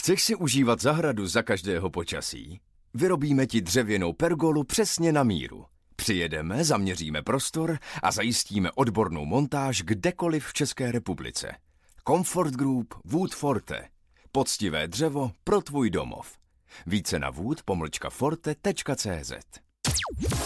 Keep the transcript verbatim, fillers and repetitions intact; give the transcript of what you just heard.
Chceš si užívat zahradu za každého počasí? Vyrobíme ti dřevěnou pergolu přesně na míru. Přijedeme, zaměříme prostor a zajistíme odbornou montáž kdekoliv v České republice. Comfort Group Wood Forte. Poctivé dřevo pro tvůj domov. Více na wood pomlčka forte tečka cé zet.